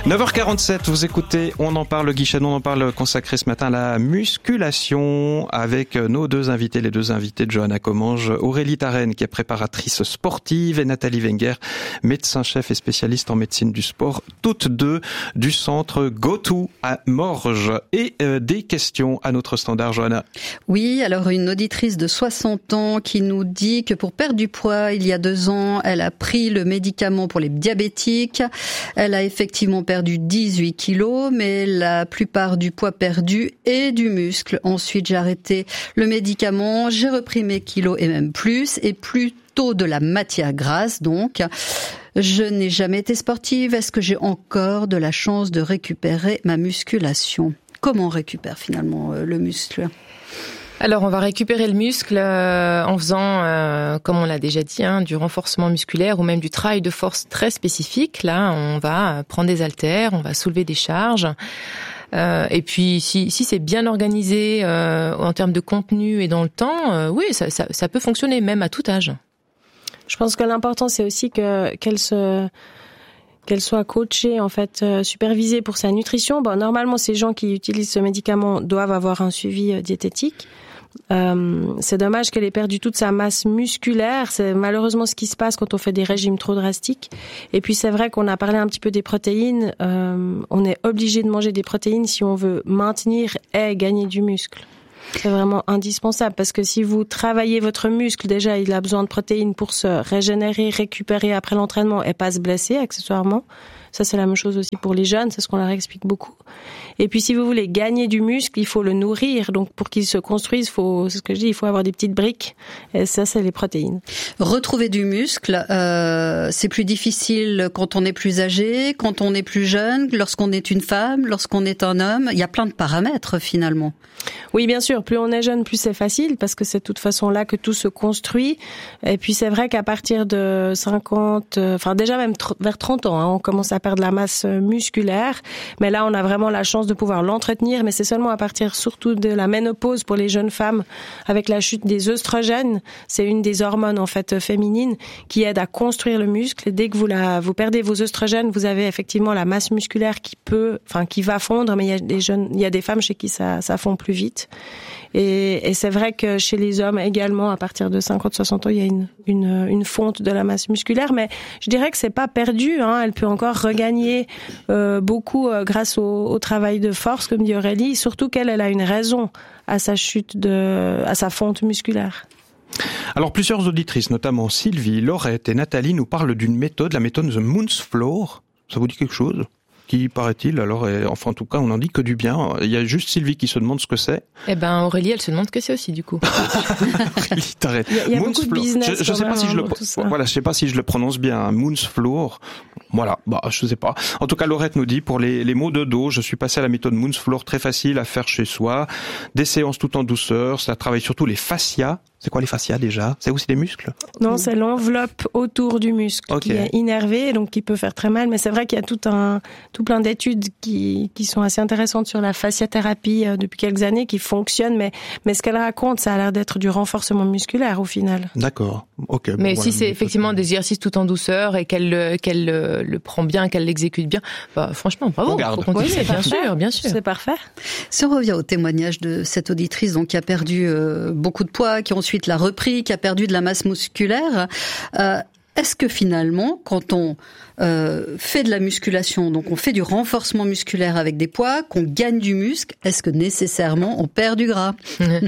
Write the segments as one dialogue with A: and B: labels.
A: 9h47, vous écoutez On en parle, Guichet, on en parle consacré ce matin à la musculation avec nos deux invités, les deux invités de Johanna Commange, Aurélie Tarenne qui est préparatrice sportive et Nathalie Wenger, médecin-chef et spécialiste en médecine du sport, toutes deux du centre GoTo à Morges. Et des questions à notre standard, Johanna.
B: Oui, alors une auditrice de 60 ans qui nous dit que pour perdre du poids, il y a 2 ans, elle a pris le médicament pour les diabétiques. Elle a effectivement perdu 18 kilos, mais la plupart du poids perdu est du muscle. Ensuite, j'ai arrêté le médicament, j'ai repris mes kilos et même plus, et plutôt de la matière grasse donc. Je n'ai jamais été sportive. Est-ce que j'ai encore de la chance de récupérer ma musculation ? Comment on récupère finalement le muscle ?
C: Alors, on va récupérer le muscle en faisant, comme on l'a déjà dit, du renforcement musculaire ou même du travail de force très spécifique. Là, on va prendre des haltères, on va soulever des charges. Et puis, si c'est bien organisé en termes de contenu et dans le temps, oui, ça peut fonctionner même à tout âge.
D: Je pense que l'important, c'est aussi qu'elle soit coachée, en fait, supervisée pour sa nutrition. Bon, normalement, ces gens qui utilisent ce médicament doivent avoir un suivi diététique. C'est dommage qu'elle ait perdu toute sa masse musculaire. C'est malheureusement ce qui se passe quand on fait des régimes trop drastiques. Et puis c'est vrai qu'on a parlé un petit peu des protéines. On est obligé de manger des protéines si on veut maintenir et gagner du muscle. C'est vraiment indispensable parce que si vous travaillez votre muscle, déjà il a besoin de protéines pour se régénérer, récupérer après l'entraînement et pas se blesser accessoirement. Ça, c'est la même chose aussi pour les jeunes, c'est ce qu'on leur explique beaucoup. Et puis, si vous voulez gagner du muscle, il faut le nourrir. Donc, pour qu'il se construise, c'est ce que je dis, il faut avoir des petites briques. Et ça, c'est les protéines.
B: Retrouver du muscle, c'est plus difficile quand on est plus âgé, quand on est plus jeune, lorsqu'on est une femme, lorsqu'on est un homme. Il y a plein de paramètres, finalement.
D: Oui, bien sûr. Plus on est jeune, plus c'est facile parce que c'est de toute façon là que tout se construit. Et puis, c'est vrai qu'à partir de 50, déjà même vers 30 ans, on commence à perdre la masse musculaire. Mais là, on a vraiment la chance de pouvoir l'entretenir. Mais c'est seulement à partir surtout de la ménopause pour les jeunes femmes avec la chute des œstrogènes. C'est une des hormones, en fait, féminines qui aide à construire le muscle. Et dès que vous perdez vos œstrogènes, vous avez effectivement la masse musculaire qui va fondre. Mais il y a des femmes chez qui ça fond plus vite. Et c'est vrai que chez les hommes également, à partir de 50-60 ans, il y a une fonte de la masse musculaire. Mais je dirais que c'est pas perdu, Elle peut encore regagner beaucoup grâce au travail de force, comme dit Aurélie. Surtout qu'elle a une raison à sa chute à sa fonte musculaire.
A: Alors, plusieurs auditrices, notamment Sylvie, Laurette et Nathalie, nous parlent d'une méthode, la méthode The Moon's Floor. Ça vous dit quelque chose ? Qui, paraît-il, en tout cas, on n'en dit que du bien. Il y a juste Sylvie qui se demande ce que c'est.
C: Eh ben, Aurélie, elle se demande ce que c'est aussi, du coup.
A: Aurélie, t'arrêtes.
D: Il y a beaucoup de business.
A: Je sais pas si je le prononce bien. Moon's Floor. Voilà. Je sais pas. En tout cas, Laurette nous dit, pour les maux de dos, je suis passé à la méthode Moon's Floor, très facile à faire chez soi. Des séances tout en douceur. Ça travaille surtout les fascias. C'est quoi les fascias déjà ? C'est aussi les muscles ?
D: Non, c'est l'enveloppe autour du muscle qui est innervée, donc qui peut faire très mal. Mais c'est vrai qu'il y a tout plein d'études qui sont assez intéressantes sur la fasciathérapie depuis quelques années, qui fonctionnent. Mais ce qu'elle raconte, ça a l'air d'être du renforcement musculaire au final.
A: D'accord. Ok.
C: Mais si c'est effectivement des exercices tout en douceur et qu'elle le prend bien, qu'elle l'exécute bien, franchement, bravo.
A: On
C: faut continuer, bien sûr.
D: C'est parfait.
B: Si on revient au témoignage de cette auditrice, donc qui a perdu beaucoup de poids, qui ensuite l'a repris, qui a perdu de la masse musculaire, est-ce que finalement, quand on fait de la musculation, donc on fait du renforcement musculaire avec des poids, qu'on gagne du muscle, est-ce que nécessairement on perd du gras ?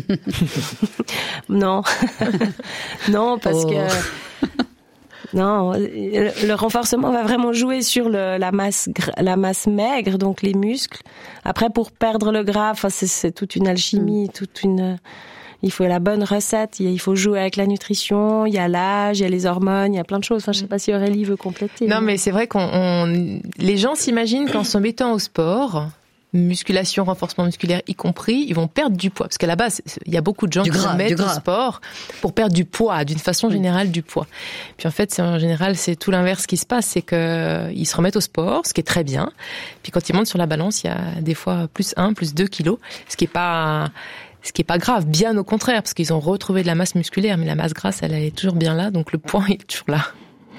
D: Non. Non, parce que... Non, le renforcement va vraiment jouer sur la masse maigre, donc les muscles. Après, pour perdre le gras, c'est toute une alchimie, il faut la bonne recette, il faut jouer avec la nutrition, il y a l'âge, il y a les hormones, il y a plein de choses. Je sais pas si Aurélie veut compléter.
C: Non, mais c'est vrai les gens s'imaginent qu'en se mettant au sport, musculation, renforcement musculaire y compris, ils vont perdre du poids. Parce qu'à la base, il y a beaucoup de gens qui se mettent au sport pour perdre du poids, d'une façon générale du poids. Puis en fait, en général, c'est tout l'inverse qui se passe, c'est qu'ils se remettent au sport, ce qui est très bien. Puis quand ils montent sur la balance, il y a des fois plus 1, plus 2 kilos, ce qui est pas grave, bien au contraire, parce qu'ils ont retrouvé de la masse musculaire, mais la masse grasse, elle est toujours bien là, donc le poids est toujours là.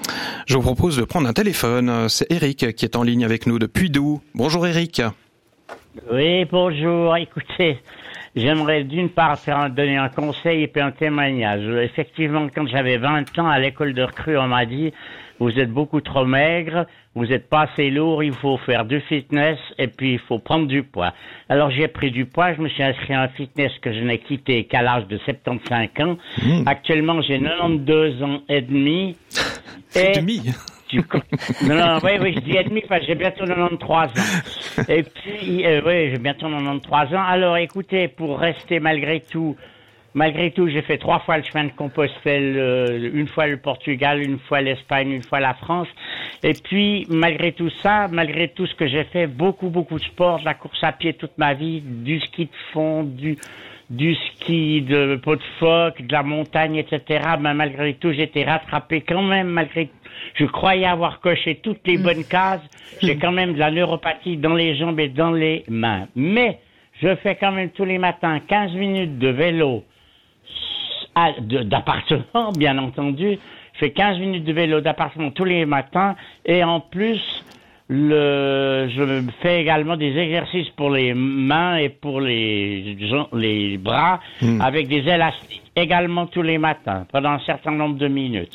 A: Je vous propose de prendre un téléphone. C'est Eric qui est en ligne avec nous depuis Doubs. Bonjour Eric.
E: Oui, bonjour. Écoutez, j'aimerais d'une part donner un conseil et puis un témoignage. Effectivement, quand j'avais 20 ans à l'école de recrue, on m'a dit « Vous êtes beaucoup trop maigre, vous êtes pas assez lourd, il faut faire du fitness et puis il faut prendre du poids. » Alors j'ai pris du poids, je me suis inscrit à un fitness que je n'ai quitté qu'à l'âge de 75 ans. Actuellement, j'ai 92 ans et demi.
A: Et demi.
E: Non, oui, je dis et demi parce que j'ai bientôt 93 ans. Et puis, oui, j'ai bientôt 93 ans. Alors, écoutez, pour rester malgré tout, j'ai fait 3 fois le chemin de Compostelle, une fois le Portugal, une fois l'Espagne, une fois la France. Et puis, malgré tout ça, malgré tout ce que j'ai fait, beaucoup de sport, de la course à pied toute ma vie, du ski de fond, du ski de pot de phoque, de la montagne, etc. Mais malgré tout, j'ai été rattrapé quand même, je croyais avoir coché toutes les bonnes cases. J'ai quand même de la neuropathie dans les jambes et dans les mains. Mais je fais quand même tous les matins 15 minutes de vélo d'appartement, bien entendu. Je fais 15 minutes de vélo d'appartement tous les matins. Et en plus, je fais également des exercices pour les mains et pour les bras avec des élastiques. Également tous les matins, pendant un certain nombre de minutes.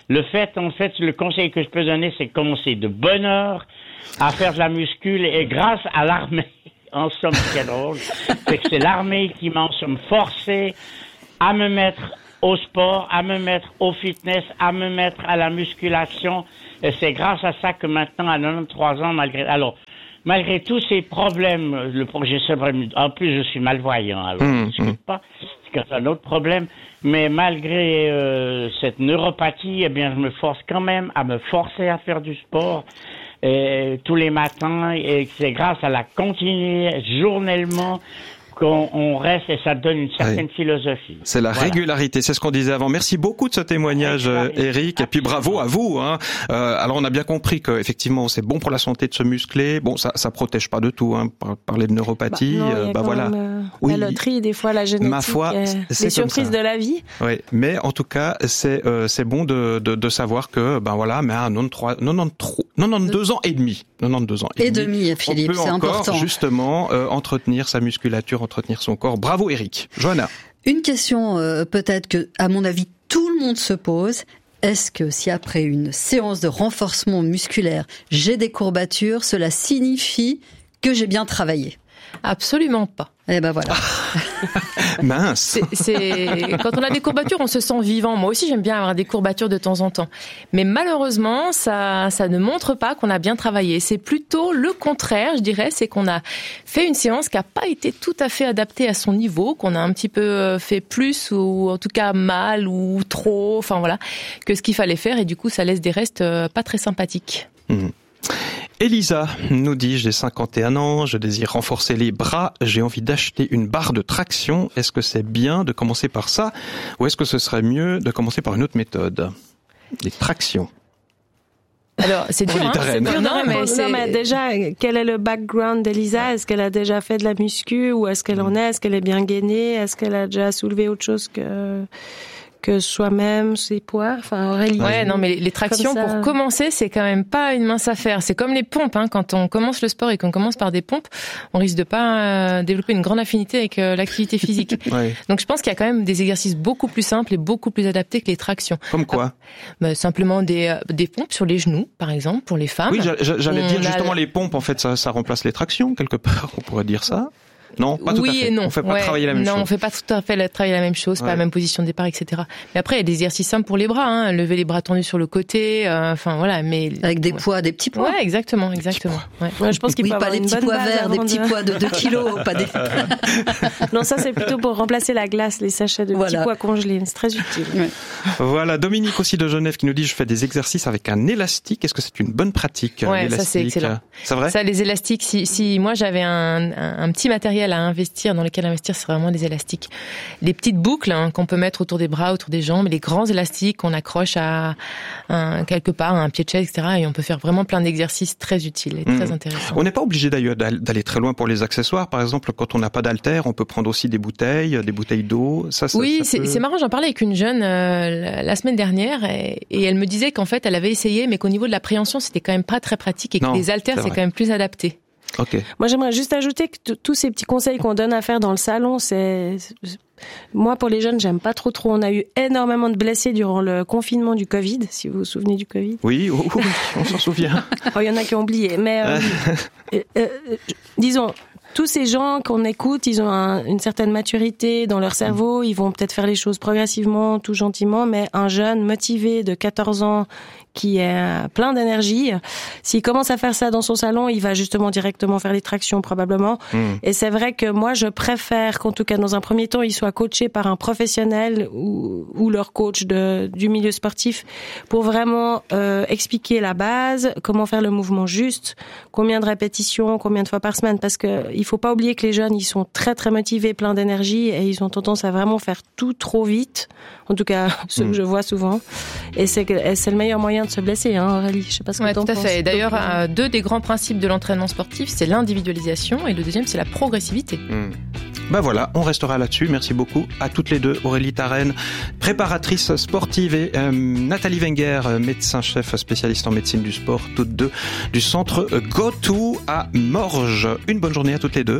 E: Le conseil que je peux donner, c'est de commencer de bonne heure à faire de la muscule et grâce à l'armée, en somme, ce qui est drôle, c'est que c'est l'armée qui m'a en somme forcé à me mettre au sport, à me mettre au fitness, à me mettre à la musculation. Et c'est grâce à ça que maintenant, à 93 ans, malgré tous ces problèmes, en plus je suis malvoyant, alors je ne sais pas, c'est un autre problème, mais malgré cette neuropathie, eh bien je me force quand même à me forcer à faire du sport tous les matins, et c'est grâce à la continuité journellement qu'on reste, et ça donne une certaine philosophie.
A: C'est la régularité, c'est ce qu'on disait avant. Merci beaucoup de ce témoignage, Eric, et puis bravo à vous. Alors on a bien compris que effectivement c'est bon pour la santé de se muscler. Bon, ça protège pas de tout. Parler de neuropathie, voilà.
D: La loterie, des fois la génétique,
A: ma foi, c'est
D: les surprises de la vie.
A: Oui, mais en tout cas c'est bon de savoir que mais à 92 ans et demi, 92 ans
B: et demi, Philippe, c'est important.
A: On peut encore justement entretenir sa musculature, entretenir son corps. Bravo Eric. Johanna.
B: Une question peut-être que, à mon avis, tout le monde se pose. Est-ce que si après une séance de renforcement musculaire, j'ai des courbatures, cela signifie que j'ai bien travaillé ?
C: Absolument pas.
B: Eh ben voilà.
A: Mince.
C: Quand on a des courbatures, on se sent vivant. Moi aussi, j'aime bien avoir des courbatures de temps en temps. Mais malheureusement, ça ne montre pas qu'on a bien travaillé. C'est plutôt le contraire, je dirais. C'est qu'on a fait une séance qui n'a pas été tout à fait adaptée à son niveau, qu'on a un petit peu fait plus, ou en tout cas mal, ou trop, que ce qu'il fallait faire. Et du coup, ça laisse des restes pas très sympathiques.
A: Elisa nous dit, j'ai 51 ans, je désire renforcer les bras, j'ai envie d'acheter une barre de traction. Est-ce que c'est bien de commencer par ça ou est-ce que ce serait mieux de commencer par une autre méthode ? Les tractions.
C: Alors, c'est dur,
D: mais déjà, quel est le background d'Elisa ? Est-ce qu'elle a déjà fait de la muscu ou est-ce qu'elle en est ? Est-ce qu'elle est bien gainée ? Est-ce qu'elle a déjà soulevé autre chose que soi-même, ses poids, Aurélie.
C: Ouais, non, mais les tractions, pour commencer, c'est quand même pas une mince affaire. C'est comme les pompes, quand on commence le sport et qu'on commence par des pompes, on risque de pas développer une grande affinité avec l'activité physique. Ouais. Donc, je pense qu'il y a quand même des exercices beaucoup plus simples et beaucoup plus adaptés que les tractions.
A: Comme quoi?
C: Simplement des pompes sur les genoux, par exemple, pour les femmes.
A: Oui, j'allais dire justement les pompes, en fait, ça remplace les tractions, quelque part, on pourrait dire ça. Non, pas tout à fait.
C: Oui et non.
A: On fait pas travailler la même chose.
C: Non, on fait pas tout à fait travailler la même chose, pas la même position de départ, etc. Mais après, il y a des exercices simples pour les bras, lever les bras tendus sur le côté, mais
B: avec des poids, des petits poids.
C: Ouais, exactement.
B: Ouais, je pense qu'il faut
D: pas
B: des petits poids verts, des petits poids de 2 kilos, pas des.
D: Non, ça c'est plutôt pour remplacer la glace, les sachets de petits pois congelés, c'est très utile.
B: Ouais.
A: Voilà, Dominique aussi de Genève qui nous dit, je fais des exercices avec un élastique. Est-ce que c'est une bonne pratique?
C: Ouais, ça c'est excellent.
A: C'est vrai?
C: Ça, les élastiques, si moi j'avais un petit matériel matériel à investir, dans lequel investir, c'est vraiment des élastiques. Les petites boucles qu'on peut mettre autour des bras, autour des jambes, les grands élastiques qu'on accroche à quelque part, à un pied de chaise, etc. Et on peut faire vraiment plein d'exercices très utiles et très intéressants.
A: On n'est pas obligé d'ailleurs d'aller très loin pour les accessoires. Par exemple, quand on n'a pas d'haltères, on peut prendre aussi des bouteilles d'eau. Oui,
C: c'est marrant. J'en parlais avec une jeune la semaine dernière et elle me disait qu'en fait, elle avait essayé, mais qu'au niveau de la préhension, c'était quand même pas très pratique et que les haltères, c'est quand même plus adapté.
A: Okay.
D: Moi, j'aimerais juste ajouter que tous ces petits conseils qu'on donne à faire dans le salon, moi, pour les jeunes, j'aime pas trop. On a eu énormément de blessés durant le confinement du Covid, si vous vous souvenez du Covid.
A: Oui, on s'en souvient.
D: Il y en a qui ont oublié. Mais disons, tous ces gens qu'on écoute, ils ont une certaine maturité dans leur cerveau. Ils vont peut-être faire les choses progressivement, tout gentiment. Mais un jeune motivé de 14 ans qui est plein d'énergie, s'il commence à faire ça dans son salon, il va justement directement faire les tractions probablement. Et c'est vrai que moi, je préfère qu'en tout cas, dans un premier temps, ils soient coachés par un professionnel ou leur coach du milieu sportif pour vraiment expliquer la base, comment faire le mouvement juste, combien de répétitions, combien de fois par semaine, parce que il faut pas oublier que les jeunes, ils sont très très motivés, pleins d'énergie et ils ont tendance à vraiment faire tout trop vite. En tout cas, ceux que je vois souvent. Et c'est le meilleur moyen de se blesser, Aurélie. Je sais pas ce que t'en penses.
C: Tout à fait. Et d'ailleurs, deux des grands principes de l'entraînement sportif, c'est l'individualisation et le deuxième, c'est la progressivité.
A: Ben voilà, on restera là-dessus. Merci beaucoup à toutes les deux. Aurélie Tarenne, préparatrice sportive, et Nathalie Wenger, médecin-chef spécialiste en médecine du sport, toutes deux du centre GoTo à Morges. Une bonne journée à toutes les deux.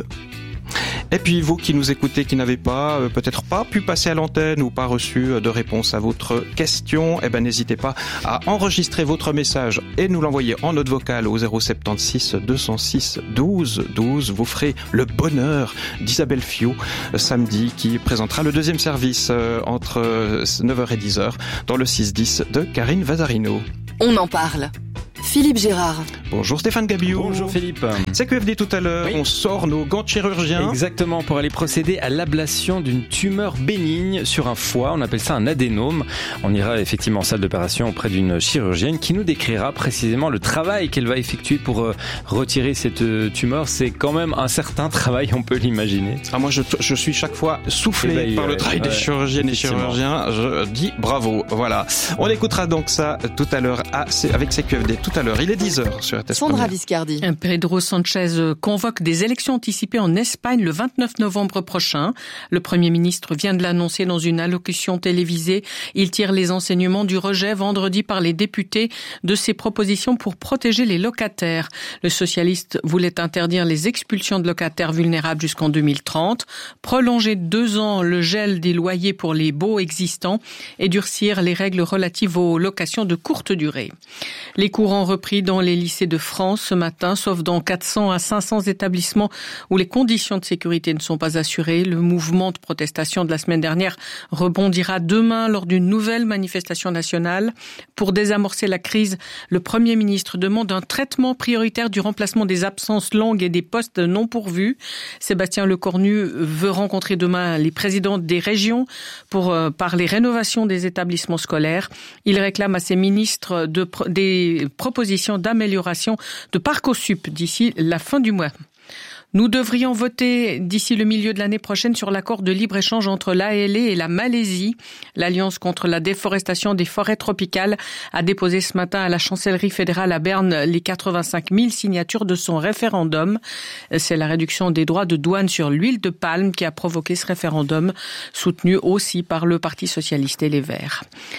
A: Et puis vous qui nous écoutez, qui n'avez pas peut-être pas pu passer à l'antenne ou pas reçu de réponse à votre question, n'hésitez pas à enregistrer votre message et nous l'envoyer en note vocale au 076 206 12 12. Vous ferez le bonheur d'Isabelle Fiot samedi, qui présentera le deuxième service entre 9h et 10h dans le 6-10 de Karine Vazarino.
F: On en parle. Philippe Gérard.
A: Bonjour Stéphane Gabiou.
G: Bonjour Philippe.
A: CQFD tout à l'heure, on sort nos gants de chirurgien.
G: Exactement, pour aller procéder à l'ablation d'une tumeur bénigne sur un foie, on appelle ça un adénome. On ira effectivement en salle d'opération auprès d'une chirurgienne qui nous décrira précisément le travail qu'elle va effectuer pour retirer cette tumeur. C'est quand même un certain travail, on peut l'imaginer.
A: Moi je suis chaque fois soufflé par le travail des chirurgiennes et chirurgiens. Je dis bravo. Voilà. On écoutera donc ça tout à l'heure avec CQFD tout à l'heure. Il est 10h sur RTS.
F: Sandra Viscardi.
H: Pedro Sanchez convoque des élections anticipées en Espagne le 29 novembre prochain. Le Premier ministre vient de l'annoncer dans une allocution télévisée. Il tire les enseignements du rejet vendredi par les députés de ses propositions pour protéger les locataires. Le socialiste voulait interdire les expulsions de locataires vulnérables jusqu'en 2030, prolonger de 2 ans le gel des loyers pour les baux existants et durcir les règles relatives aux locations de courte durée. Les cours ont repris dans les lycées de France ce matin, sauf dans 400 à 500 établissements où les conditions de sécurité ne sont pas assurées. Le mouvement de protestation de la semaine dernière rebondira demain lors d'une nouvelle manifestation nationale. Pour désamorcer la crise, le Premier ministre demande un traitement prioritaire du remplacement des absences longues et des postes non pourvus. Sébastien Lecornu veut rencontrer demain les présidents des régions pour parler rénovation des établissements scolaires. Il réclame à ses ministres des propositions d'amélioration de Parcoursup d'ici la fin du mois. Nous devrions voter d'ici le milieu de l'année prochaine sur l'accord de libre-échange entre l'ALE et la Malaisie. L'Alliance contre la déforestation des forêts tropicales a déposé ce matin à la chancellerie fédérale à Berne les 85 000 signatures de son référendum. C'est la réduction des droits de douane sur l'huile de palme qui a provoqué ce référendum, soutenu aussi par le Parti socialiste et les Verts.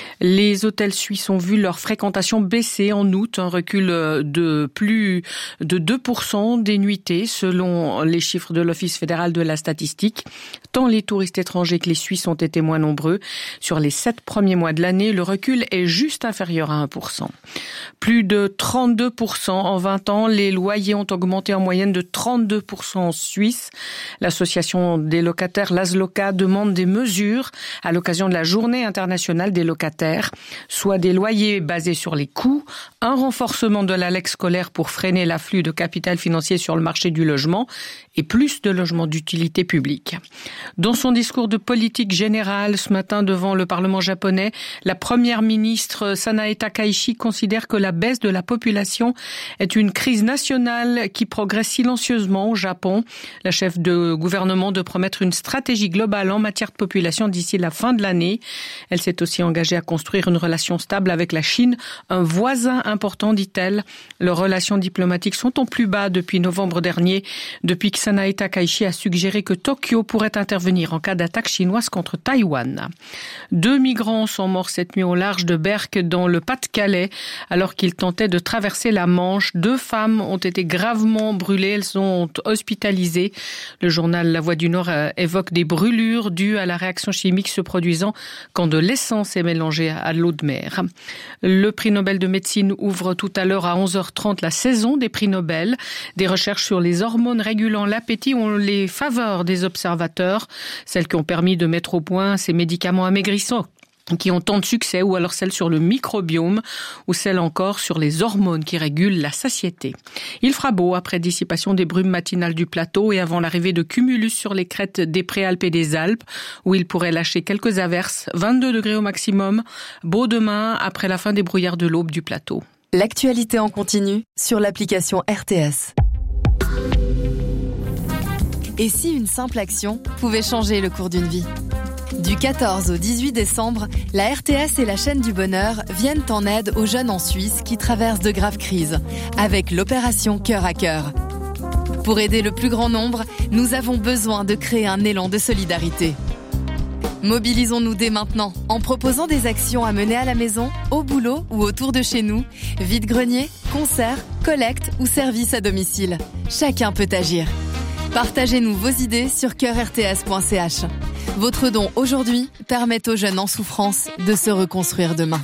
H: Les hôtels suisses ont vu leur fréquentation baisser en août, un recul de plus de 2% des nuitées selon les chiffres de l'Office fédéral de la statistique. Tant les touristes étrangers que les Suisses ont été moins nombreux. Sur les 7 premiers mois de l'année, le recul est juste inférieur à 1%. Plus de 32% en 20 ans. Les loyers ont augmenté en moyenne de 32% en Suisse. L'association des locataires, l'ASLOCA, demande des mesures à l'occasion de la journée internationale des locataires, soit des loyers basés sur les coûts, un renforcement de la lex scolaire pour freiner l'afflux de capital financier sur le marché du logement, et plus de logements d'utilité publique. Dans son discours de politique générale ce matin devant le Parlement japonais, la première ministre Sanae Takaichi considère que la baisse de la population est une crise nationale qui progresse silencieusement au Japon. La chef de gouvernement de promettre une stratégie globale en matière de population d'ici la fin de l'année. Elle s'est aussi engagée à construire une relation stable avec la Chine, un voisin important, dit-elle. Leurs relations diplomatiques sont au plus bas depuis novembre dernier, depuis que Sanae Takaichi a suggéré que Tokyo pourrait intervenir en cas d'attaque chinoise contre Taïwan. 2 migrants sont morts cette nuit au large de Berck dans le Pas-de-Calais alors qu'ils tentaient de traverser la Manche. 2 femmes ont été gravement brûlées, elles sont hospitalisées. Le journal La Voix du Nord évoque des brûlures dues à la réaction chimique se produisant quand de l'essence est mélangée à l'eau de mer. Le prix Nobel de médecine ouvre tout à l'heure à 11h30 la saison des prix Nobel. Des recherches sur les hormones régulant l'appétit ont les faveurs des observateurs, celles qui ont permis de mettre au point ces médicaments amaigrissants qui ont tant de succès, ou alors celles sur le microbiome, ou celles encore sur les hormones qui régulent la satiété. Il fera beau après dissipation des brumes matinales du plateau et avant l'arrivée de cumulus sur les crêtes des Préalpes et des Alpes, où il pourrait lâcher quelques averses, 22 degrés au maximum, beau demain après la fin des brouillards de l'aube du plateau.
F: L'actualité en continu sur l'application RTS. Et si une simple action pouvait changer le cours d'une vie ? Du 14 au 18 décembre, la RTS et la chaîne du bonheur viennent en aide aux jeunes en Suisse qui traversent de graves crises, avec l'opération Cœur à Cœur. Pour aider le plus grand nombre, nous avons besoin de créer un élan de solidarité. Mobilisons-nous dès maintenant en proposant des actions à mener à la maison, au boulot ou autour de chez nous, vide-grenier, concerts, collectes ou services à domicile. Chacun peut agir. Partagez-nous vos idées sur coeurrts.ch. Votre don aujourd'hui permet aux jeunes en souffrance de se reconstruire demain.